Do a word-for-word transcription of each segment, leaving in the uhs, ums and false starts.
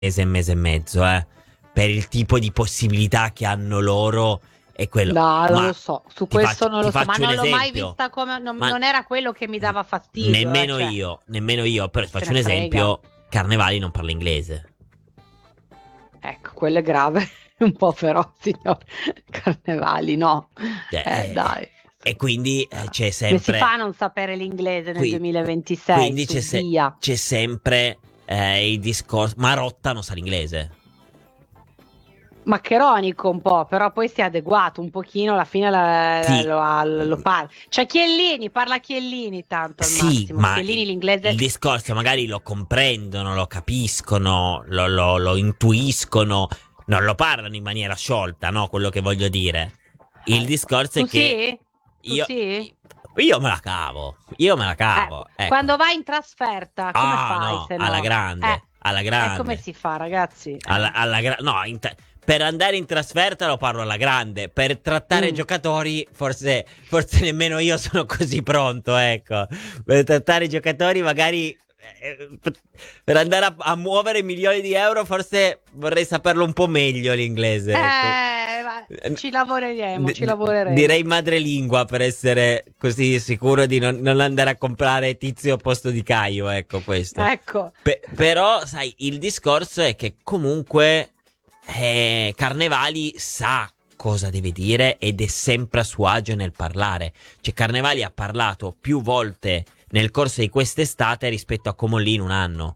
mese, mese e mezzo, eh, per il tipo di possibilità che hanno loro e quello. No, non lo Ma so, su ti questo faccio, non ti lo so, ma faccio un non l'ho mai esempio. vista come, non, Ma non era quello che mi n- dava fastidio, eh, nemmeno cioè, io, nemmeno io, però ti se faccio ne un frega. esempio. Carnevali non parla inglese. Ecco, quello è grave, un po' però, signor Carnevali, no. Cioè, Eh, eh, dai. e quindi eh, Ah. c'è Come si fa sempre. a non sapere l'inglese nel Qui, duemilaventisei? quindi Su, c'è, se- via. c'è sempre eh, il discorso. Marotta non sa l'inglese. Maccheronico un po', però poi si è adeguato un pochino, alla fine la- la- Sì, lo, ha- lo mm, parla. C'è Chiellini, parla Chiellini tanto al sì, massimo. ma Chiellini il, il l'inglese. discorso magari lo comprendono, lo capiscono, lo, lo- lo intuiscono, non lo parlano in maniera sciolta, no? Quello che voglio dire. Il Ecco. discorso Tu è che sì? Tu io, sì? io me la cavo, io me la Eh, cavo, ecco. quando vai in trasferta, come Ah, fai no, se alla no? Eh, grande, alla e come grande. si fa, ragazzi? Alla, Eh. alla gra- no, in ta- per andare in trasferta lo parlo alla grande. Per trattare i Mm. giocatori, forse, forse nemmeno io sono così pronto. Ecco, per trattare i giocatori, magari eh, per andare a, a muovere milioni di euro, forse vorrei saperlo un po' meglio l'inglese. Ecco. Eh, va- Eh, ci lavoreremo, d- ci d- lavoreremo. direi madrelingua per essere così sicuro di non, non andare a comprare tizio al posto di Caio. Ecco questo. Ecco. Pe- però, sai, il discorso è che comunque eh, Carnevali sa cosa deve dire ed è sempre a suo agio nel parlare. Cioè, Carnevali ha parlato più volte nel corso di quest'estate rispetto a Comolli in un anno.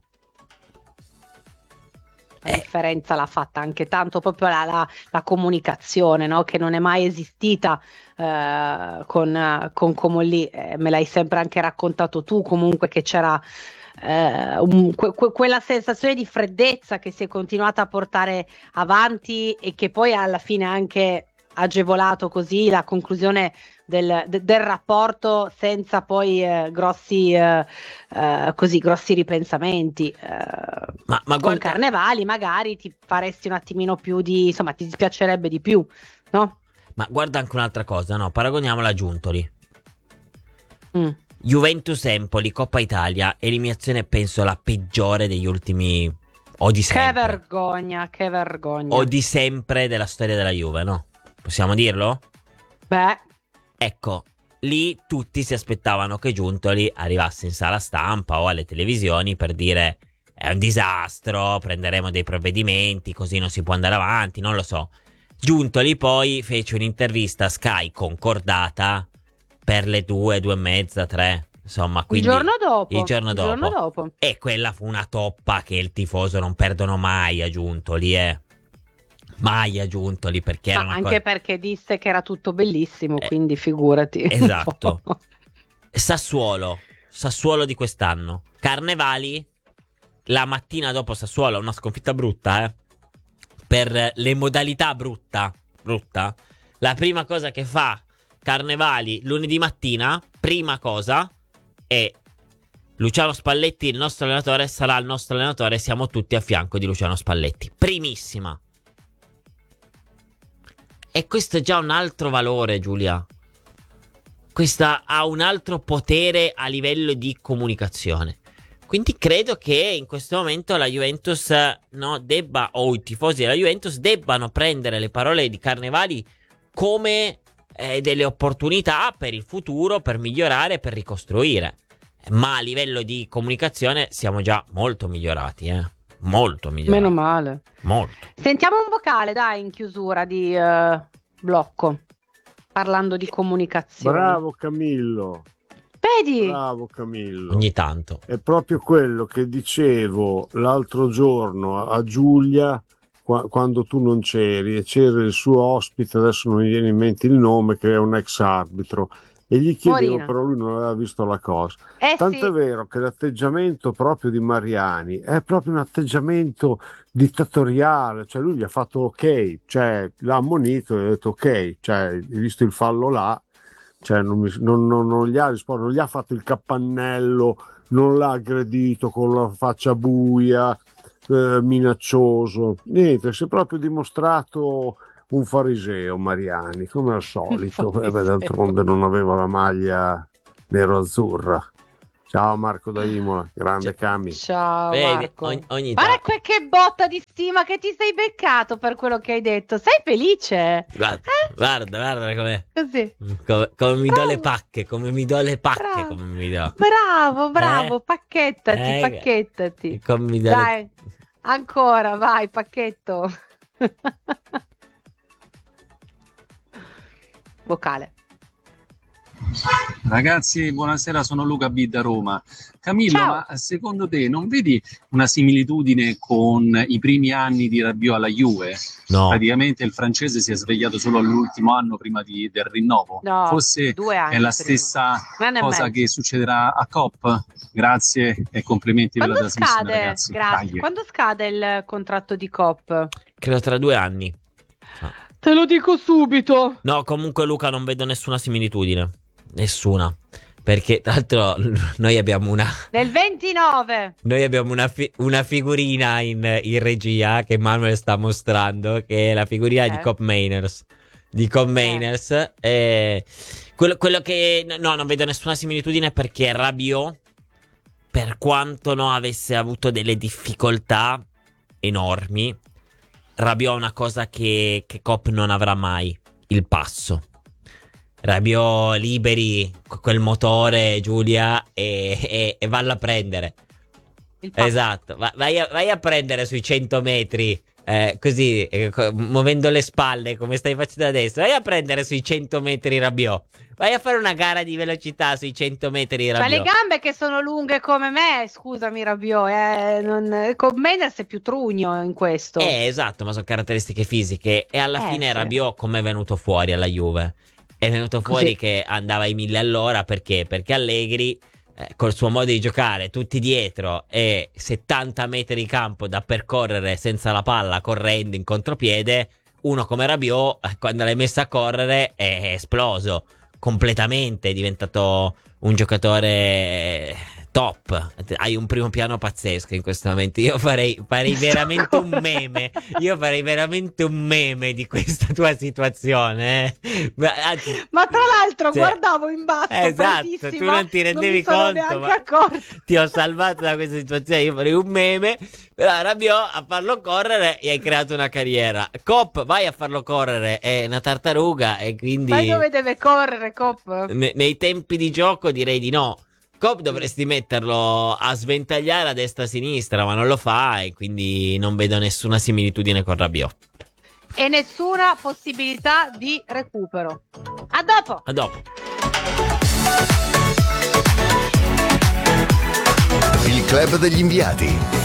La Eh, differenza l'ha fatta anche tanto proprio la, la- la comunicazione, no? Che non è mai esistita eh, con, eh, con Comolli. Eh, me l'hai sempre anche raccontato tu, comunque che c'era eh, un- que- que- quella sensazione di freddezza che si è continuata a portare avanti e che poi alla fine ha anche agevolato così la conclusione del, de- del rapporto senza poi eh, grossi, eh, eh, così, grossi ripensamenti. eh, ma, ma con guarda, Carnevali magari ti faresti un attimino più di, insomma, ti dispiacerebbe di più, no? ma guarda anche un'altra cosa, no? Paragoniamola a Giuntoli. Mm. Juventus-Empoli, Coppa Italia, eliminazione penso la peggiore degli ultimi. O di Che sempre. vergogna, che O vergogna. di sempre della storia della Juve, no? Possiamo dirlo? Beh, Ecco, lì tutti si aspettavano che Giuntoli arrivasse in sala stampa o alle televisioni per dire è un disastro, prenderemo dei provvedimenti, così non si può andare avanti, non lo so. Giuntoli poi fece un'intervista a Sky concordata per le due, due e mezza, tre, insomma, il quindi giorno il dopo, giorno il giorno dopo. dopo. E quella fu una toppa che il tifoso non perdono mai a Giuntoli, eh. Mai a Giuntoli perché era Ma una cosa. anche perché disse che era tutto bellissimo, Eh, quindi figurati un po'. esatto. Sassuolo, Sassuolo di quest'anno. Carnevali, la mattina dopo Sassuolo, una sconfitta brutta, eh. Per le modalità brutta, brutta. La prima cosa che fa Carnevali lunedì mattina, prima cosa, è Luciano Spalletti, il nostro allenatore, sarà il nostro allenatore, siamo tutti a fianco di Luciano Spalletti. Primissima. E questo è già un altro valore, Giulia. Questa ha un altro potere a livello di comunicazione. Quindi credo che in questo momento la Juventus no, debba, o i tifosi della Juventus debbano prendere le parole di Carnevali come eh, delle opportunità per il futuro, per migliorare, per ricostruire. Ma a livello di comunicazione siamo già molto migliorati, eh. Molto Meno migliorati. male. Molto. Sentiamo un vocale, dai, in chiusura di eh, blocco, parlando di comunicazioni. Bravo Camillo, Vedi? bravo Camillo. Ogni tanto. È proprio quello che dicevo l'altro giorno a Giulia qua- quando tu non c'eri e c'era il suo ospite, adesso non mi viene in mente il nome, che è un ex arbitro, e gli chiedevo, Morina. però lui non aveva visto la cosa. Eh Tanto è sì, vero che l'atteggiamento proprio di Mariani è proprio un atteggiamento dittatoriale, cioè lui gli ha fatto ok, cioè l'ha ammonito e ha detto ok, cioè hai visto il fallo là, cioè non, mi- non- non- non gli ha risposto, non gli ha fatto il cappannello, non l'ha aggredito con la faccia buia, eh, minaccioso, niente, si è proprio dimostrato un fariseo Mariani, come al solito. Eh beh, fariseo. d'altronde non aveva la maglia nero-azzurra. Ciao Marco da Imola, grande Cami. Ciao Vedi, Marco. ogni, ogni Guarda tanto. que- che botta di stima che ti sei beccato per quello che hai detto. Sei felice? Guarda, Eh? guarda, guarda come, Così. come, come mi do le Bravo. pacche, come mi do le pacche, Bravo. come mi do. Bravo, bravo, Eh? pacchettati, Eh, pacchettati. come mi do le- Dai, ancora, vai, pacchetto. Vocale. Ragazzi, buonasera, sono Luca B da Roma. Camillo, Ciao. ma secondo te non vedi una similitudine con i primi anni di Rabiot alla Juve? No, Praticamente il francese si è svegliato solo all'ultimo anno prima di- del rinnovo. No, Forse due è anni la prima. stessa Un anno e cosa mezzo. che succederà a Cop? Grazie e complimenti per la Quando trasmissione, scade? ragazzi. Grazie. Dai. Quando scade il contratto di Cop? credo tra due anni. Te lo dico subito. No, comunque Luca non vedo nessuna similitudine. Nessuna. Perché tra l'altro noi abbiamo una Nel ventinove. noi abbiamo una, fi- una figurina in, in regia che Manuel sta mostrando, che è la figurina Eh. di Cop Mainers. Di Cop Mainers. E quello, quello che no, non vedo nessuna similitudine perché Rabiot, per quanto no avesse avuto delle difficoltà enormi, Rabiot ha una cosa che, che Cop non avrà mai: il passo. Rabiot liberi quel motore, Giulia, e, e, e vallo a prendere. Il passo. Esatto, Va- vai, a, vai a prendere sui cento metri, eh, così, eh, co- muovendo le spalle come stai facendo adesso. Vai a prendere sui cento metri Rabiot. Vai a fare una gara di velocità sui cento metri C'ha le Rabiot. gambe che sono lunghe come me, scusami Rabiot, eh, non... con Mendes è più trugno in questo. Eh, esatto, ma sono caratteristiche fisiche. E alla Eh, fine sì. Rabiot come è venuto fuori alla Juve? È venuto Così. fuori che andava ai mille all'ora perché? Perché Allegri, eh, col suo modo di giocare, tutti dietro e settanta metri di campo da percorrere senza la palla, correndo in contropiede, uno come Rabiot, eh, quando l'hai messo a correre, è esploso completamente, è diventato un giocatore eh, top. Hai un primo piano pazzesco in questo momento. Io farei, farei veramente un meme. Io farei veramente un meme di questa tua situazione. eh. Ma, anzi, Ma tra l'altro cioè, guardavo in basso, esatto, tu bravissima, non ti rendevi mi sono conto, neanche ma accorta. ti ho salvato da questa situazione. Io farei un meme. Però Rabiot a farlo correre e hai creato una carriera. Cop, vai a farlo correre, è una tartaruga e quindi Sai dove deve correre, Cop? ne- nei tempi di gioco direi di no. Cop dovresti metterlo a sventagliare a destra e a sinistra, ma non lo fa e quindi non vedo nessuna similitudine con Rabiot. E nessuna possibilità di recupero. A dopo! A dopo. Il club degli inviati.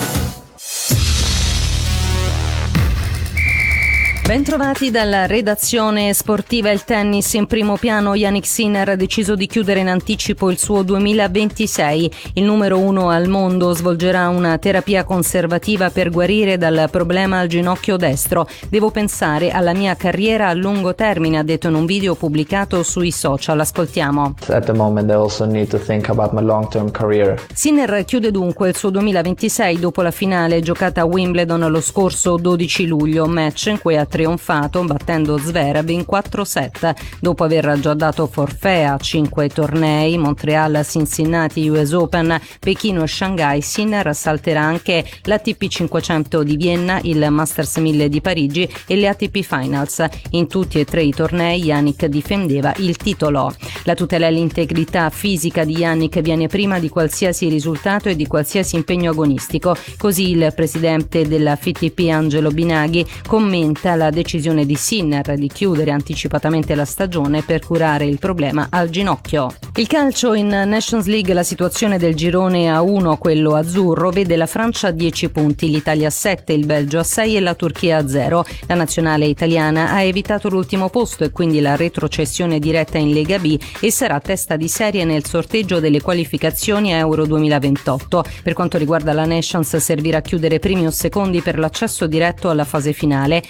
Bentrovati dalla redazione sportiva. Il tennis in primo piano. Jannik Sinner ha deciso di chiudere in anticipo il suo duemilaventisei. Il numero uno al mondo svolgerà una terapia conservativa per guarire dal problema al ginocchio destro. Devo pensare alla mia carriera a lungo termine, ha detto in un video pubblicato sui social. Ascoltiamo. At the moment I also need to think about my long-term career. Sinner chiude dunque il suo duemilaventisei dopo la finale giocata a Wimbledon lo scorso dodici luglio, match in cui ha trionfato battendo Zverev in quattro set. Dopo aver già dato forfait a cinque tornei, Montreal, Cincinnati, U S Open, Pechino e Shanghai, Sinner salterà anche l'A T P cinquecento di Vienna, il Masters mille di Parigi e le A T P Finals. In tutti e tre i tornei Jannik difendeva il titolo. La tutela e l'integrità fisica di Jannik viene prima di qualsiasi risultato e di qualsiasi impegno agonistico. Così il presidente della F I T P Angelo Binaghi commenta la decisione di Sinner di chiudere anticipatamente la stagione per curare il problema al ginocchio. Il calcio in Nations League, la situazione del girone A uno, quello azzurro, vede la Francia a dieci punti, l'Italia a sette, il Belgio a sei e la Turchia a zero. La nazionale italiana ha evitato l'ultimo posto e quindi la retrocessione diretta in Lega B e sarà testa di serie nel sorteggio delle qualificazioni a Euro duemilaventotto. Per quanto riguarda la Nations, servirà chiudere primi o secondi per l'accesso diretto alla fase finale, battendo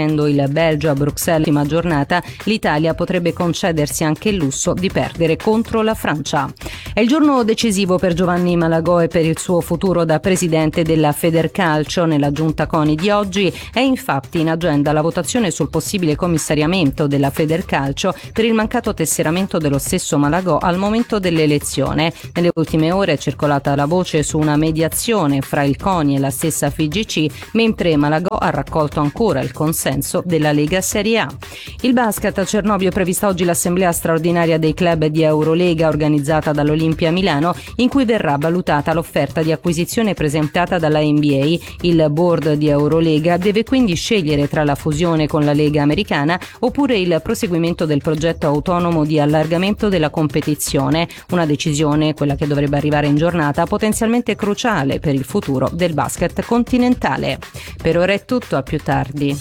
battendo il Belgio a Bruxelles in prima giornata, l'Italia potrebbe concedersi anche il lusso di perdere contro la Francia. È il giorno decisivo per Giovanni Malagò e per il suo futuro da presidente della Federcalcio. Nella giunta CONI di oggi è infatti in agenda la votazione sul possibile commissariamento della Federcalcio per il mancato tesseramento dello stesso Malagò al momento dell'elezione. Nelle ultime ore è circolata la voce su una mediazione fra il CONI e la stessa F I G C, mentre Malagò ha raccolto ancora il consenso della Lega Serie A. Il basket a Cernobbio è prevista oggi l'assemblea straordinaria dei club di Eurolega organizzata dall'Olimpia Milano, in cui verrà valutata l'offerta di acquisizione presentata dalla N B A. Il board di Eurolega deve quindi scegliere tra la fusione con la Lega Americana oppure il proseguimento del progetto autonomo di allargamento della competizione, una decisione, quella che dovrebbe arrivare in giornata, potenzialmente cruciale per il futuro del basket continentale. Per ora è tutto, a più tardi.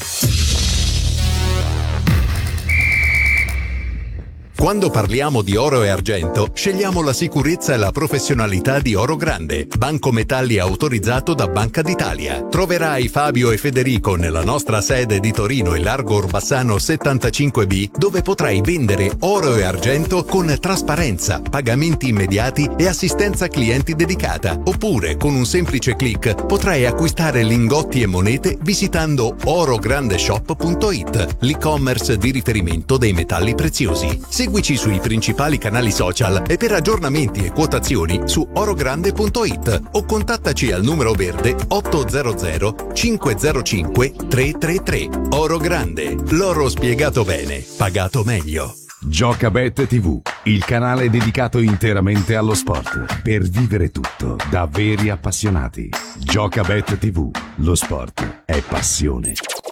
Quando parliamo di oro e argento, scegliamo la sicurezza e la professionalità di Oro Grande, banco metalli autorizzato da Banca d'Italia. Troverai Fabio e Federico nella nostra sede di Torino in Largo Orbassano settantacinque B, dove potrai vendere oro e argento con trasparenza, pagamenti immediati e assistenza clienti dedicata. Oppure, con un semplice click, potrai acquistare lingotti e monete visitando orograndeshop punto it, l'e-commerce di riferimento dei metalli preziosi. Seguici sui principali canali social e per aggiornamenti e quotazioni su orogrande punto it o contattaci al numero verde otto zero zero cinque zero cinque tre tre tre. Oro Grande, l'oro spiegato bene, pagato meglio. Giocabet tivù, il canale dedicato interamente allo sport, per vivere tutto da veri appassionati. Giocabet tivù, lo sport è passione.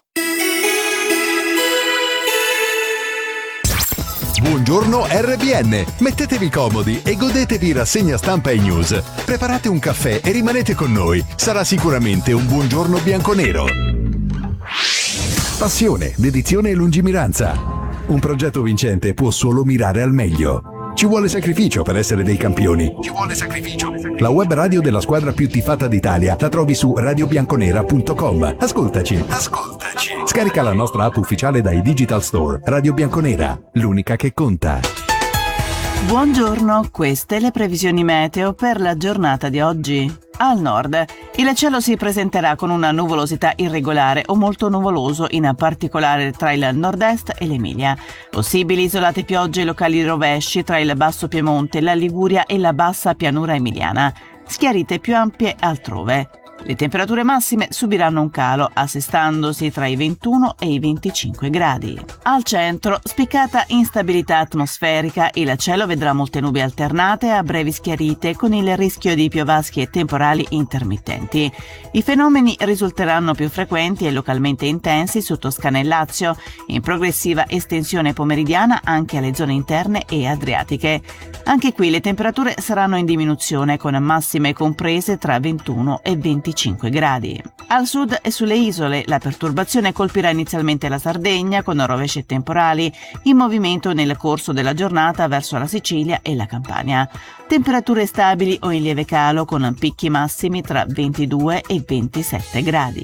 Buongiorno R B N, mettetevi comodi e godetevi rassegna stampa e news. Preparate un caffè e rimanete con noi, sarà sicuramente un buongiorno bianconero. Passione, dedizione e lungimiranza. Un progetto vincente può solo mirare al meglio. Ci vuole sacrificio per essere dei campioni. Ci vuole sacrificio. La web radio della squadra più tifata d'Italia la trovi su radio bianconera punto com. Ascoltaci. Ascoltaci. Scarica la nostra app ufficiale dai Digital Store. Radio Bianconera, l'unica che conta. Buongiorno, queste le previsioni meteo per la giornata di oggi. Al nord, il cielo si presenterà con una nuvolosità irregolare o molto nuvoloso, in particolare tra il nord-est e l'Emilia. Possibili isolate piogge e locali rovesci tra il basso Piemonte, la Liguria e la bassa pianura emiliana. Schiarite più ampie altrove. Le temperature massime subiranno un calo, assestandosi tra i ventuno e i venticinque gradi. Al centro, spiccata instabilità atmosferica, il cielo vedrà molte nubi alternate a brevi schiarite con il rischio di piovaschi e temporali intermittenti. I fenomeni risulteranno più frequenti e localmente intensi su Toscana e Lazio, in progressiva estensione pomeridiana anche alle zone interne e adriatiche. Anche qui le temperature saranno in diminuzione, con massime comprese tra ventuno e venticinque gradi. Al sud e sulle isole la perturbazione colpirà inizialmente la Sardegna con rovesci e temporali, in movimento nel corso della giornata verso la Sicilia e la Campania. Temperature stabili o in lieve calo, con picchi massimi tra ventidue e ventisette gradi.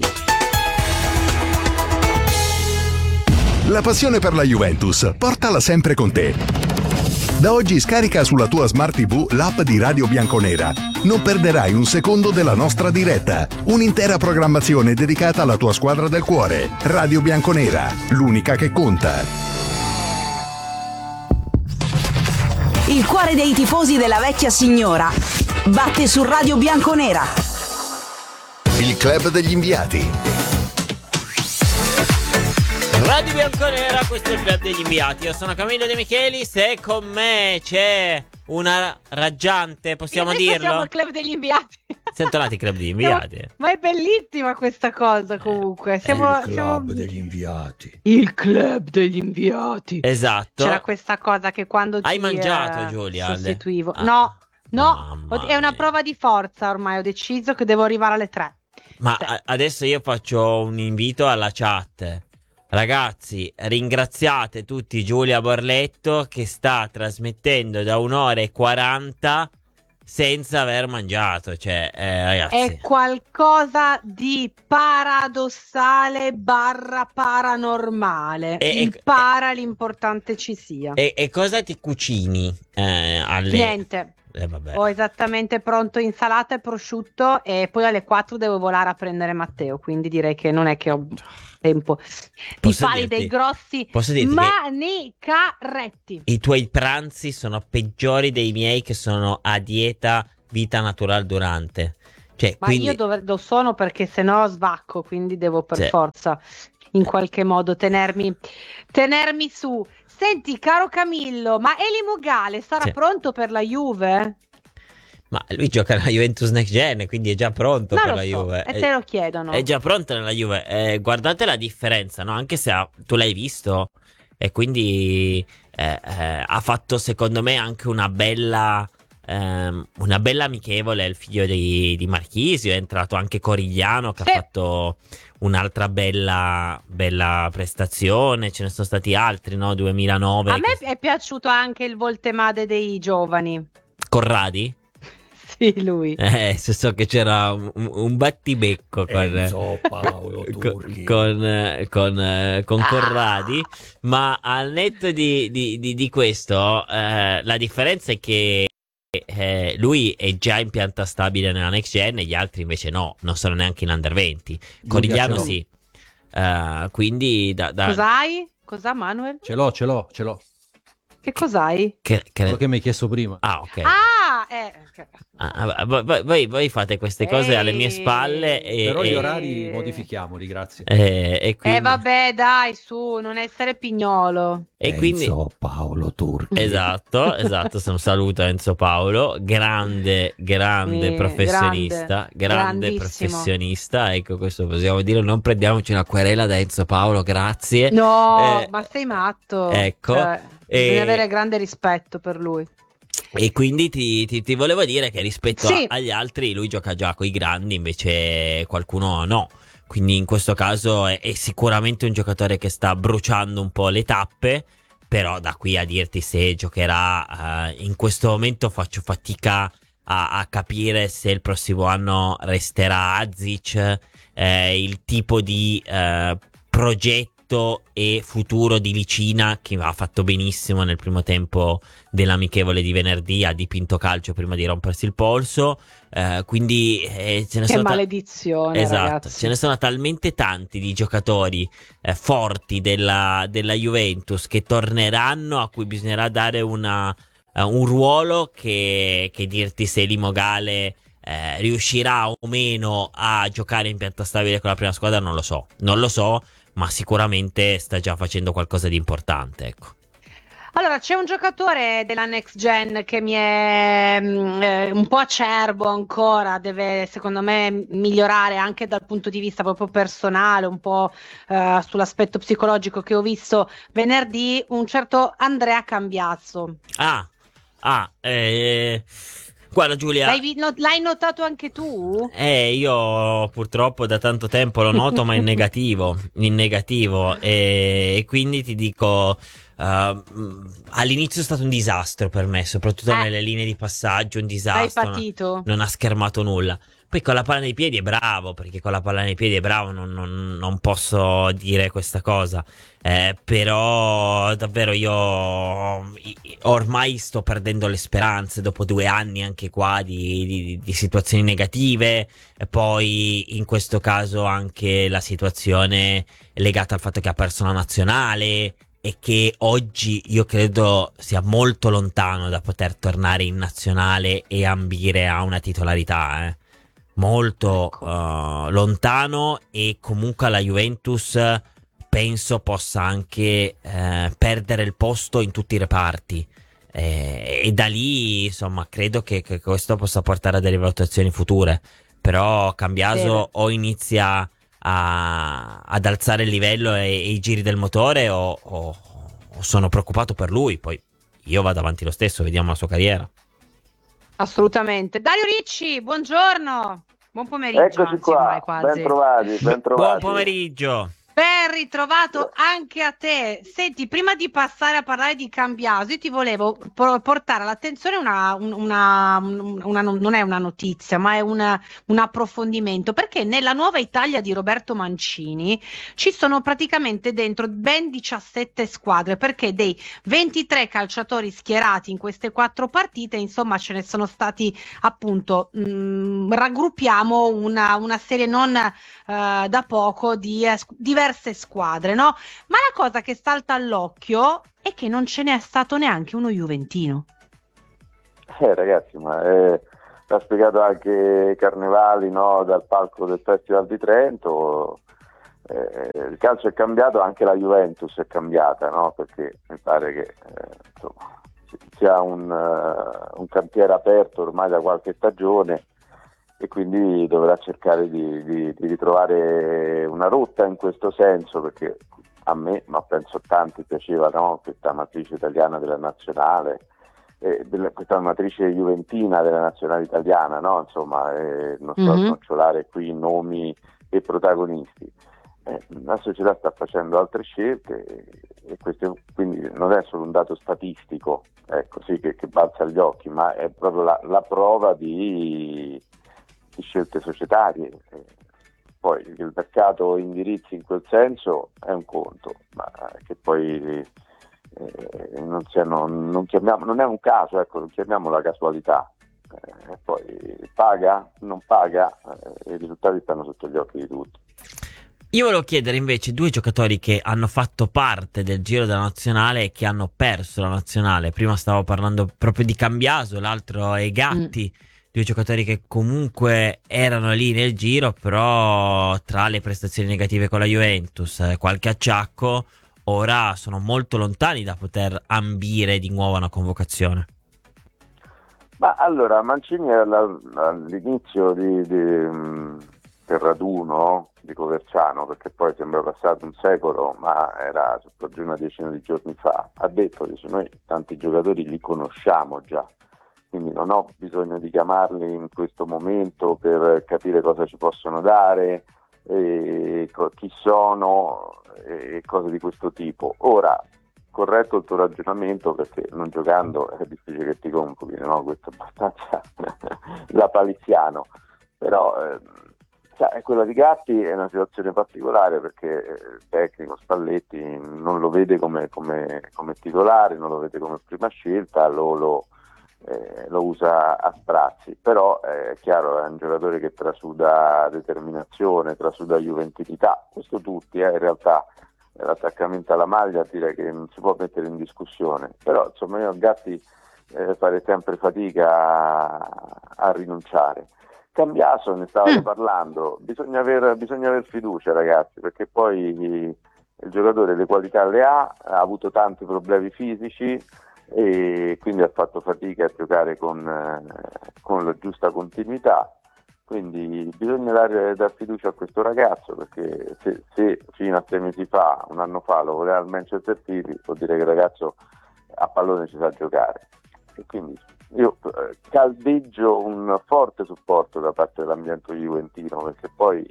La passione per la Juventus, portala sempre con te. Da oggi scarica sulla tua Smart tivù l'app di Radio Bianconera. Non perderai un secondo della nostra diretta. Un'intera programmazione dedicata alla tua squadra del cuore. Radio Bianconera, l'unica che conta. Il cuore dei tifosi della vecchia signora batte su Radio Bianconera. Il club degli inviati. Radio Bianconera, questo è il club degli inviati. Io sono Camillo De Michelis e con me c'è una raggiante, possiamo Noi dirlo? Siamo il club degli inviati. Siamo tornati il club degli inviati. Siamo... Ma è bellissima questa cosa comunque. Siamo, è il club siamo... degli inviati. Il club degli inviati. Esatto. C'era questa cosa che quando Hai ti, mangiato, eh, Giulia? sostituivo. Ah. No, no, Mamma è una mia. prova di forza ormai. Ho deciso che devo arrivare alle tre. Ma Sì. a- adesso io faccio un invito alla chat. Ragazzi, ringraziate tutti Giulia Borletto che sta trasmettendo da un'ora e quaranta senza aver mangiato, cioè eh, ragazzi, è qualcosa di paradossale barra paranormale. E- Il e- para l'importante ci sia. e, e cosa ti cucini eh, alle... Niente. Eh, vabbè. Ho esattamente pronto insalata e prosciutto e poi alle quattro devo volare a prendere Matteo, quindi direi che non è che ho tempo di Posso fare dirti- dei grossi posso dirti che- manicaretti. I tuoi pranzi sono peggiori dei miei che sono a dieta vita natural durante. Cioè, Ma quindi io dove lo sono perché sennò svacco, quindi devo per Sì. forza in qualche modo tenermi, tenermi su. Senti, caro Camillo, ma Eli Mugale sarà Sì. pronto per la Juve? ma lui gioca nella Juventus Next Gen, quindi è già pronto Non per lo la so, Juve. e È- te lo chiedono. È già pronto nella Juve. Eh, guardate la differenza, no? Anche se ha- tu l'hai visto e quindi eh, eh, ha fatto secondo me anche una bella ehm, una bella amichevole il figlio di, di Marchisio. È entrato anche Corigliano che Sì. ha fatto un'altra bella bella prestazione. Ce ne sono stati altri, no? duemilanove A me che- è piaciuto anche il Voltemade dei giovani. Corradi? Sì, lui. Eh, se so che c'era un, un battibecco con Enzo Paolo con, Turchi. con, eh, con, eh, con Corradi, ma al netto di, di- di- di questo, eh, la differenza è che eh, lui è già in pianta stabile nella Next Gen e gli altri invece no, non sono neanche in Under venti. Corigliano ce l'ho. sì. Eh, quindi da, da- Cos'hai? Cos'ha Manuel? Ce l'ho, ce l'ho, ce l'ho. Che cos'hai? che, che- Quello che mi hai chiesto prima. Ah, ok. Ah, eh. Ah, voi, voi- voi- voi fate queste cose alle mie Ehi. spalle e, Però gli e- orari modifichiamoli, grazie. e- e quindi, Eh vabbè, dai, su, non essere pignolo. e quindi Enzo Paolo Turchi. esatto, esatto, se un saluto a Enzo Paolo, grande, grande Sì, professionista, grande, grande grandissimo. professionista, ecco questo possiamo dire, non prendiamoci una querela da Enzo Paolo, grazie. No, Eh, ma sei matto. ecco, Cioè, e- bisogna avere grande rispetto per lui. E quindi ti, ti- ti volevo dire che rispetto Sì. a- agli altri lui gioca già con i grandi, invece qualcuno no. Quindi in questo caso è, è sicuramente un giocatore che sta bruciando un po' le tappe, però da qui a dirti se giocherà, eh, in questo momento faccio fatica a, a capire se il prossimo anno resterà Azic, eh, il tipo di eh, progetto e futuro di Licina, che ha fatto benissimo nel primo tempo dell'amichevole di venerdì, ha dipinto calcio prima di rompersi il polso, eh, quindi eh, ce ne Che sono ta- maledizione, esatto, ragazzi. ce ne sono talmente tanti di giocatori eh, forti della, della Juventus che torneranno, a cui bisognerà dare una, eh, un ruolo che, che dirti se Limogale eh, riuscirà o meno a giocare in pianta stabile con la prima squadra non lo so, non lo so, ma sicuramente sta già facendo qualcosa di importante, ecco. Allora, c'è un giocatore della Next Gen che mi è mm, eh, un po' acerbo ancora, deve secondo me migliorare anche dal punto di vista proprio personale, un po' eh, sull'aspetto psicologico che ho visto venerdì, un certo Andrea Cambiazzo. Ah, ah, eh, guarda Giulia, L'hai, vi- no- l'hai notato anche tu? Eh, io purtroppo da tanto tempo lo noto, ma in negativo, in negativo, e, e quindi ti dico, uh, all'inizio è stato un disastro per me, soprattutto Eh. nelle linee di passaggio, un Hai disastro, no- patito? non ha schermato nulla. Poi con la palla nei piedi è bravo, perché con la palla nei piedi è bravo, non, non- non posso dire questa cosa. Eh, però davvero io ormai sto perdendo le speranze dopo due anni anche qua di, di- di situazioni negative, e poi in questo caso anche la situazione legata al fatto che ha perso la nazionale e che oggi io credo sia molto lontano da poter tornare in nazionale e ambire a una titolarità, eh. Molto uh, lontano, e comunque la Juventus penso possa anche eh, perdere il posto in tutti i reparti, eh, e da lì insomma credo che, che questo possa portare a delle valutazioni future. Però Cambiaso Bene. o inizia a, ad alzare il livello e, e i giri del motore, o, o- o sono preoccupato per lui. Poi io vado avanti lo stesso, vediamo la sua carriera. Assolutamente. Dario Ricci, buongiorno. Buon pomeriggio. Eccoci anzi, qua, ormai quasi. ben trovati, ben trovati. Buon pomeriggio. Per ritrovato anche a te. Senti, prima di passare a parlare di Cambiaso, io ti volevo por- portare all'attenzione una, un- una, una- non è una notizia, ma è una- un approfondimento, perché nella nuova Italia di Roberto Mancini ci sono praticamente dentro ben diciassette squadre, perché dei ventitré calciatori schierati in queste quattro partite, insomma, ce ne sono stati appunto, mh, raggruppiamo una, una serie non eh, da poco di eh, squ- diverse squadre, no? Ma la cosa che salta all'occhio è che non ce n'è stato neanche uno juventino. Eh ragazzi, ma eh, l'ha spiegato anche Carnevali, no? Dal palco del Festival di Trento. Eh, il calcio è cambiato, anche la Juventus è cambiata, no? Perché mi pare che eh, insomma, sia un, uh, un cantiere aperto ormai da qualche stagione, e quindi dovrà cercare di, di, di ritrovare una rotta in questo senso, perché a me, ma penso a tanti, piaceva, no? Questa matrice italiana della nazionale, eh, della, questa matrice juventina della nazionale italiana, no? Insomma, eh, non sto Mhm. a snocciolare qui nomi e protagonisti. Eh, la società sta facendo altre scelte, e, e questo quindi non è solo un dato statistico, ecco, sì, che, che balza agli occhi, ma è proprio la, la prova di, di scelte societarie. Eh, poi che il mercato indirizzi in quel senso è un conto, ma che poi eh, non, siano, non, chiamiamo, non è un caso, ecco, non chiamiamola casualità. Eh, poi paga, non paga, eh, i risultati stanno sotto gli occhi di tutti. Io volevo chiedere invece due giocatori che hanno fatto parte del giro della nazionale e che hanno perso la nazionale. Prima stavo parlando proprio di Cambiaso, l'altro è Gatti, mm. due giocatori che comunque erano lì nel giro, però tra le prestazioni negative con la Juventus e qualche acciacco, ora sono molto lontani da poter ambire di nuovo a una convocazione. Ma allora, Mancini alla, all'inizio di, di, del raduno di Coverciano, perché poi sembra passato un secolo, ma era già una decina di giorni fa, ha detto che noi tanti giocatori li conosciamo già, quindi non ho bisogno di chiamarli in questo momento per capire cosa ci possono dare, e chi sono e cose di questo tipo. Ora, corretto il tuo ragionamento, perché non giocando è difficile che ti convochi, no? Questo è abbastanza lapaliziano, però eh, cioè, quella di Gatti è una situazione particolare, perché il tecnico Spalletti non lo vede come, come, come titolare, non lo vede come prima scelta, lo, lo, eh, lo usa a sprazzi, però è chiaro, è un giocatore che trasuda determinazione, trasuda juventilità, questo tutti eh, in realtà. L'attaccamento alla maglia direi che non si può mettere in discussione, però insomma io a Gatti eh, fare sempre fatica a, a rinunciare. Cambiaso, ne stavate mm. parlando, bisogna aver, bisogna aver fiducia, ragazzi, perché poi il giocatore le qualità le ha, ha avuto tanti problemi fisici e quindi ha fatto fatica a giocare con, eh, con la giusta continuità. Quindi bisogna dare, dare fiducia a questo ragazzo, perché se, se fino a sei mesi fa, un anno fa, lo voleva al Manchester City, vuol dire che il ragazzo a pallone ci sa giocare. E quindi io eh, caldeggio un forte supporto da parte dell'ambiente juventino, perché poi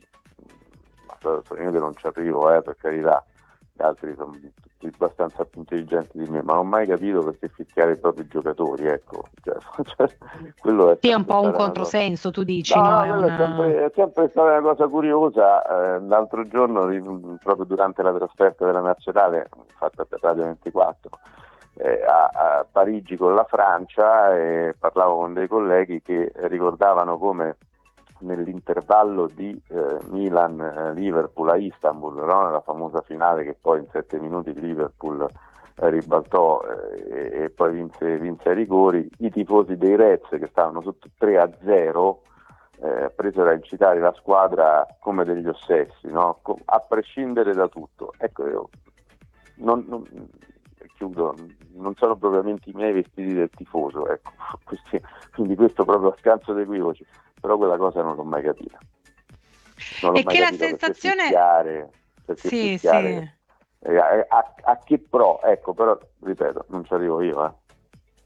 io che non ci arrivo, eh, per carità, gli altri sono tutti abbastanza più intelligenti di me, ma non ho mai capito perché fischiare i propri giocatori, ecco. Cioè, cioè, quello è, sì, è un po' un controsenso, cosa... tu dici, no? no è, una... è, sempre, è sempre stata una cosa curiosa. Eh, l'altro giorno, proprio durante la trasferta della nazionale, fatta per Radio ventiquattro, eh, a, a Parigi con la Francia, e parlavo con dei colleghi che ricordavano come nell'intervallo di eh, Milan-Liverpool a Istanbul, no? Nella famosa finale che poi in sette minuti Liverpool eh, ribaltò eh, e poi vinse, vinse ai rigori, i tifosi dei Reds, che stavano sotto tre a zero, eh, presero a incitare la squadra come degli ossessi, no? A prescindere da tutto. Ecco, io non, non, chiudo, non sono propriamente i miei vestiti del tifoso, ecco. Questi, quindi questo proprio a scanso dei equivoci, però quella cosa non l'ho mai capita. Non l'ho e mai che capita, la sensazione perché fischiare, perché sì, fischiare, sì. Eh, a, a che pro, ecco, però ripeto, non ci arrivo io, eh.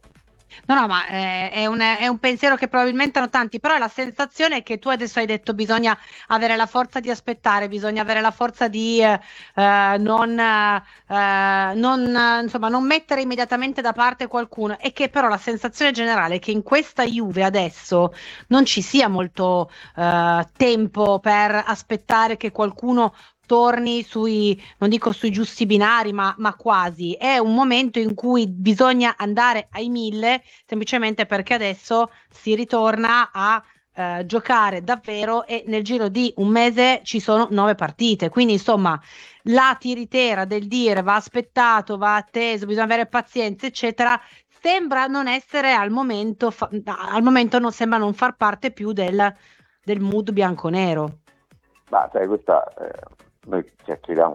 No, no, ma eh, è un, è un pensiero che probabilmente hanno tanti, però la sensazione è che tu adesso hai detto bisogna avere la forza di aspettare, bisogna avere la forza di eh, eh, non, eh, non, eh, insomma, non mettere immediatamente da parte qualcuno, e che però la sensazione generale è che in questa Juve adesso non ci sia molto eh, tempo per aspettare che qualcuno torni sui, non dico sui giusti binari, ma, ma quasi. È un momento in cui bisogna andare ai mille, semplicemente perché adesso si ritorna a eh, giocare davvero, e nel giro di un mese ci sono nove partite. Quindi, insomma, la tiritera del dire va aspettato, va atteso, bisogna avere pazienza, eccetera, sembra non essere al momento, fa- al momento non sembra non far parte più del, del mood bianconero. Ma sai, questa, eh, noi chiacchieriamo